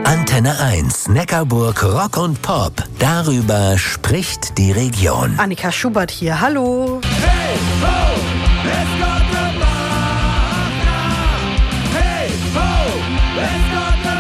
Antenne 1, Neckarburg Rock und Pop. Darüber spricht die Region. Annika Schubert hier, hallo. Hey, ho, let's go to Hey, ho, let's go to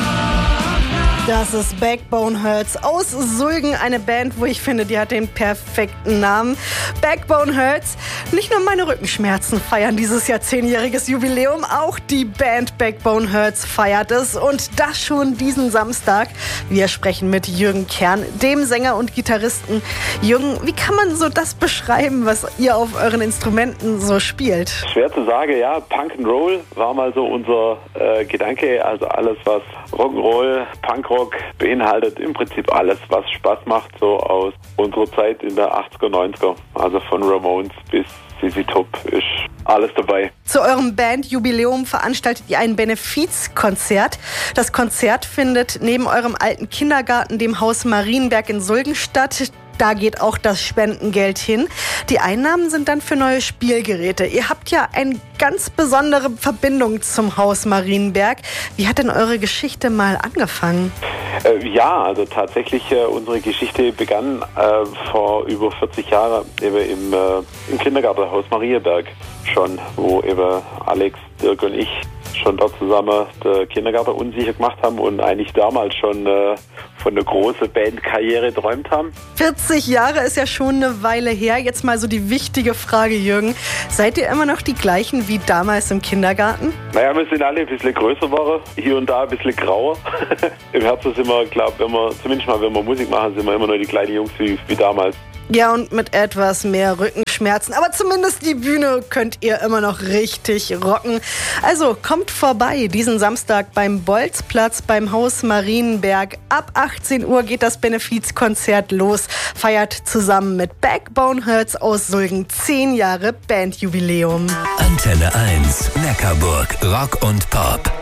Das ist Backbone Hurts aus Sulgen, eine Band, wo ich finde, die hat den perfekten Namen. Backbone Hurts. Nicht nur meine Rückenschmerzen feiern dieses Jahr 10-jähriges Jubiläum, auch die Band Backbone Hurts feiert es und das schon diesen Samstag. Wir sprechen mit Jürgen Kern, dem Sänger und Gitarristen. Jürgen, wie kann man so das beschreiben, was ihr auf euren Instrumenten so spielt? Schwer zu sagen, ja. Punk'n'Roll war mal so unser Gedanke. Also alles, was Rock'n'Roll, Punkrock beinhaltet, im Prinzip alles, was Spaß macht, so aus unserer Zeit in der 80er, 90er. Also von Ramones bis ZZ Top ist alles dabei. Zu eurem Bandjubiläum veranstaltet ihr ein Benefizkonzert. Das Konzert findet neben eurem alten Kindergarten, dem Haus Marienberg in Sulgen statt. Da geht auch das Spendengeld hin. Die Einnahmen sind dann für neue Spielgeräte. Ihr habt ja eine ganz besondere Verbindung zum Haus Marienberg. Wie hat denn eure Geschichte mal angefangen? Ja, also tatsächlich unsere Geschichte begann vor über 40 Jahren eben im Kindergartenhaus Marienberg schon, wo eben Alex, Dirk und ich schon dort zusammen den Kindergarten unsicher gemacht haben und eigentlich damals schon von einer großen Bandkarriere träumt haben. 40 Jahre ist ja schon eine Weile her. Jetzt mal so die wichtige Frage, Jürgen. Seid ihr immer noch die gleichen wie damals im Kindergarten? Naja, wir sind alle ein bisschen größer geworden, hier und da ein bisschen grauer. Im Herzen sind wir, glaube ich, zumindest mal, wenn wir Musik machen, sind wir immer noch die kleinen Jungs wie damals. Ja, und mit etwas mehr Rückenschmerzen. Aber zumindest die Bühne könnt ihr immer noch richtig rocken. Also kommt vorbei diesen Samstag beim Bolzplatz beim Haus Marienberg. Ab 18 Uhr geht das Benefizkonzert los. Feiert zusammen mit Backbone Hurts aus Sulgen 10 Jahre Bandjubiläum. Antenne 1, Neckarburg Rock und Pop.